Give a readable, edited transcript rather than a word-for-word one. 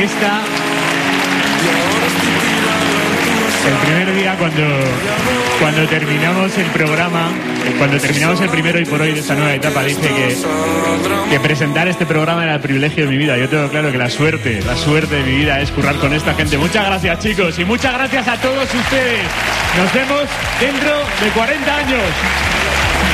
Iniesta. El primer día cuando terminamos el programa, cuando terminamos el primero y por hoy de esta nueva etapa, dice que presentar este programa era el privilegio de mi vida. Yo tengo claro que la suerte de mi vida es currar con esta gente. Muchas gracias, chicos, y muchas gracias a todos ustedes. Nos vemos dentro de 40 años.